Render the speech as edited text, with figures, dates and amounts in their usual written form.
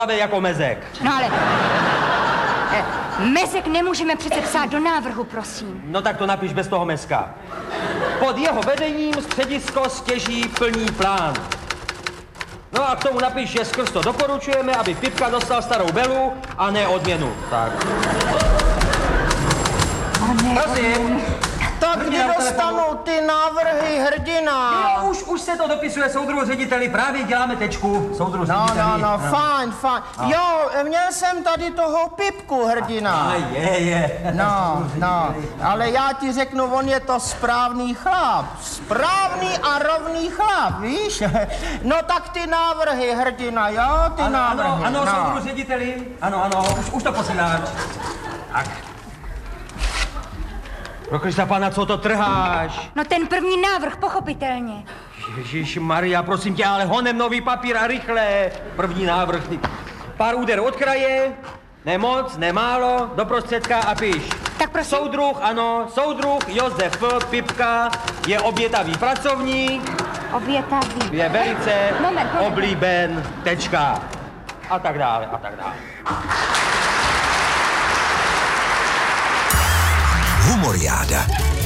jako mezek. No ale... Mezek nemůžeme přece psát do návrhu, prosím. No tak to napiš bez toho mezka. Pod jeho vedením středisko stěží plní plán. No a k tomu napiš, že skrz to doporučujeme, aby Pipka dostal starou Belu a ne odměnu. Tak. Prosím. Tak kdy dostanou ty návrhy, hrdina? Jo, už se to dopisuje soudruhu řediteli, právě děláme tečku, soudruhu řediteli. No, fajn. Jo, měl jsem tady toho Pipku, hrdina. Je. No, ale já ti řeknu, on je to správný chlap. Správný a rovný chlap, víš? No tak ty návrhy, hrdina, jo, ty návrhy. Ano, soudruhu řediteli, ano, už to posíláš. Tak. Pro Krista pána, co to trháš? No ten první návrh, pochopitelně. Ježišmarja, prosím tě, ale honem nový papír a rychle. První návrh. Pár úderů od kraje, nemoc, nemálo, do prostředka a píš. Tak prosím. Soudruh Josef Pipka je obětavý pracovník. Obětavý. Je velice Moment. oblíben, tečka. A tak dále. Humoriáda.